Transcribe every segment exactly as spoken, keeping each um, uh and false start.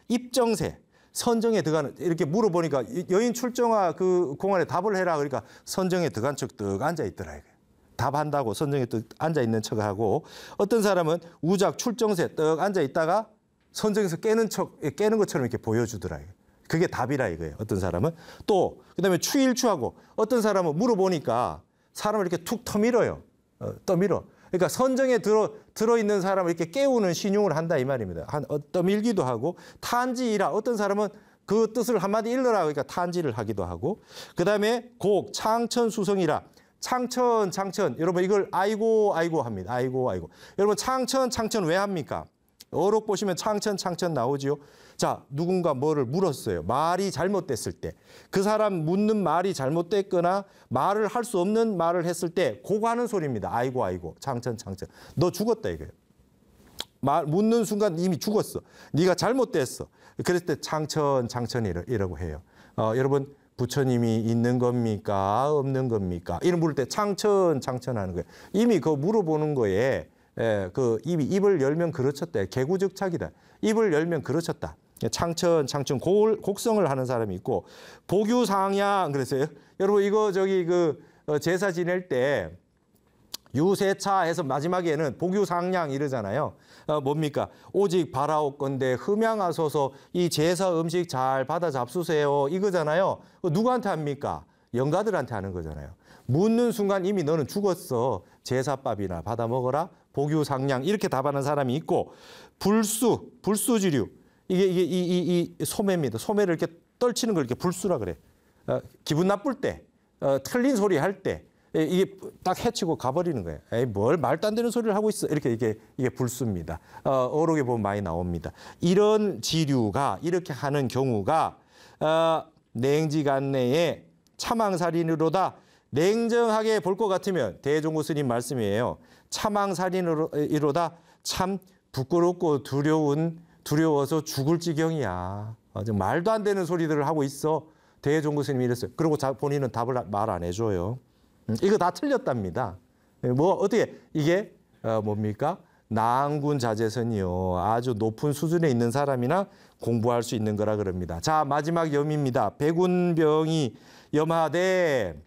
입정세, 선정에 들어가는, 이렇게 물어보니까 여인 출정아 그 공안에 답을 해라. 그러니까 선정에 들어간 척 떡 앉아 있더라. 이거. 답한다고 선정에 떡 앉아 있는 척하고, 어떤 사람은 우작 출정세 떡 앉아 있다가 선정에서 깨는 척, 깨는 것처럼 이렇게 보여주더라. 이거. 그게 답이라 이거예요. 어떤 사람은. 또 그다음에 추일추하고, 어떤 사람은 물어보니까 사람을 이렇게 툭 터밀어요. 어, 떠밀어. 그러니까 선정에 들어 들어있는 사람을 이렇게 깨우는 신용을 한다 이 말입니다. 한 어, 떠밀기도 하고, 탄지이라, 어떤 사람은 그 뜻을 한마디 일러라 그러니까 탄지를 하기도 하고, 그다음에 곡 창천수성이라, 창천 창천, 여러분 이걸 아이고 아이고 합니다. 아이고 아이고. 여러분 창천 창천 왜 합니까? 어록 보시면 창천 창천 나오지요. 자, 누군가 뭐를 물었어요. 말이 잘못됐을 때, 그 사람 묻는 말이 잘못됐거나 말을 할 수 없는 말을 했을 때 그거 하는 소리입니다. 아이고 아이고 창천 창천. 너 죽었다 이거예요. 말 묻는 순간 이미 죽었어. 네가 잘못됐어. 그랬을 때 창천 창천이라고 해요. 어, 여러분 부처님이 있는 겁니까? 없는 겁니까? 이런 물을 때 창천 창천하는 거예요. 이미 그거 물어보는 거에 예, 그 입이 입을 열면 그르쳤다. 개구적착이다. 입을 열면 그르쳤다. 창천, 창천, 곡, 곡성을 하는 사람이 있고, 보규상양 그랬어요. 여러분 이거 저기 그 제사 지낼 때 유세차 해서 마지막에는 보규상양 이러잖아요. 어, 뭡니까? 오직 바라옵건대 흠양하소서 이 제사 음식 잘 받아 잡수세요 이거잖아요. 누구한테 합니까? 영가들한테 하는 거잖아요. 묻는 순간 이미 너는 죽었어. 제사밥이나 받아 먹어라. 보규상양 이렇게 답하는 사람이 있고, 불수, 불수지류, 이게 이게 이, 이, 이 소매입니다. 소매를 이렇게 떨치는 걸 이렇게 불수라 그래. 어, 기분 나쁠 때, 어, 틀린 소리 할 때 이게 딱 해치고 가버리는 거예요. 에이, 뭘 말도 안 되는 소리를 하고 있어. 이렇게 이게 이게 불수입니다. 어, 어록에 보면 많이 나옵니다. 이런 지류가 이렇게 하는 경우가 어, 냉지간내에 차망살인으로다. 냉정하게 볼 것 같으면 대종고 스님 말씀이에요. 차망살인으로다. 참 부끄럽고 두려운 두려워서 죽을 지경이야. 어, 말도 안 되는 소리들을 하고 있어. 대종고 스님이 이랬어요. 그리고 자, 본인은 답을 말 안 해줘요. 음, 이거 다 틀렸답니다. 뭐 어떻게 이게 어, 뭡니까? 나안군 자제선이요. 아주 높은 수준에 있는 사람이나 공부할 수 있는 거라 그럽니다. 자, 마지막 염입니다. 백운병이 염하되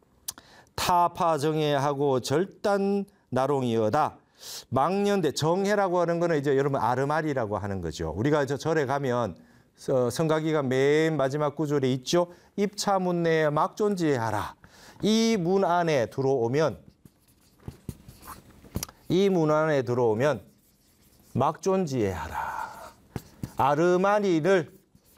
타파정해하고 절단 나롱이여다. 망년대, 정해라고 하는 거는 이제 여러분 아르말이라고 하는 거죠. 우리가 저 절에 가면 성가기가 맨 마지막 구절에 있죠. 입차문내에 막존지하라. 이 문 안에 들어오면 이 문 안에 들어오면 막존지하라. 아르마리를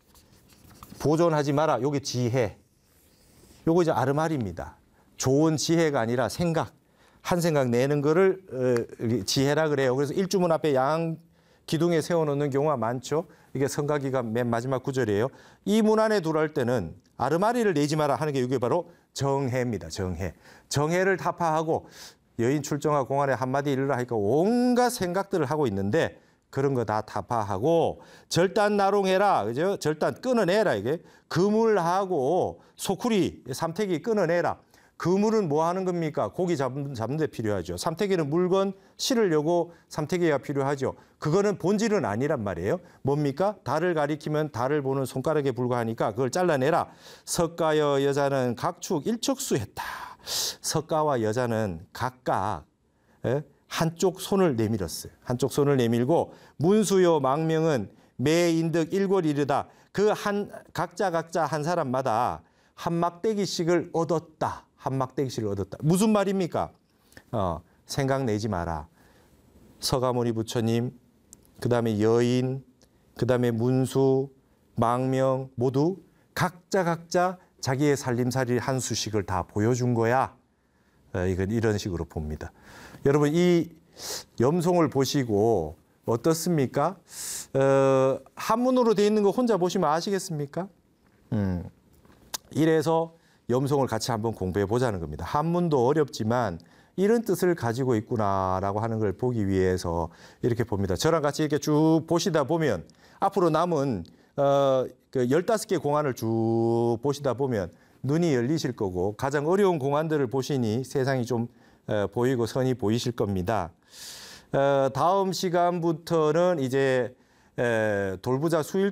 보존하지 마라. 요게 지혜. 요거 이제 아르말입니다. 좋은 지혜가 아니라 생각, 한 생각 내는 거를 어, 지혜라 그래요. 그래서 일주문 앞에 양 기둥에 세워놓는 경우가 많죠. 이게 성가기가 맨 마지막 구절이에요. 이 문 안에 들어올 때는 아르마리를 내지 마라 하는 게 이게 바로 정해입니다. 정해. 정해를 타파하고 여인 출정하 공안에 한마디 일러라 하니까 온갖 생각들을 하고 있는데 그런 거 다 타파하고 절단 나롱해라. 그죠? 절단 끊어내라. 이게 그물하고 소쿠리 삼태기 끊어내라. 그물은 뭐 하는 겁니까? 고기 잡는, 잡는 데 필요하죠. 삼태기는 물건 실으려고 삼태기가 필요하죠. 그거는 본질은 아니란 말이에요. 뭡니까? 달을 가리키면 달을 보는 손가락에 불과하니까 그걸 잘라내라. 석가여 여자는 각축 일척수했다. 석가와 여자는 각각 에? 한쪽 손을 내밀었어요. 한쪽 손을 내밀고 문수요 망명은 매인득 일골이르다. 그 한 각자 각자 한 사람마다 한 막대기씩을 얻었다. 한 막대기씩을 얻었다. 무슨 말입니까? 어, 생각 내지 마라. 서가모니 부처님, 그 다음에 여인, 그 다음에 문수, 망명 모두 각자 각자 자기의 살림살이 한 수씩을 다 보여준 거야. 어, 이건 이런 식으로 봅니다. 여러분 이 염송을 보시고 어떻습니까? 어, 한문으로 되어 있는 거 혼자 보시면 아시겠습니까? 음, 이래서 염송을 같이 한번 공부해 보자는 겁니다. 한문도 어렵지만 이런 뜻을 가지고 있구나라고 하는 걸 보기 위해서 이렇게 봅니다. 저랑 같이 이렇게 쭉 보시다 보면 앞으로 남은 어, 그 열다섯 개 공안을 쭉 보시다 보면 눈이 열리실 거고 가장 어려운 공안들을 보시니 세상이 좀 어, 보이고 선이 보이실 겁니다. 어, 다음 시간부터는 이제 에, 돌부자 수일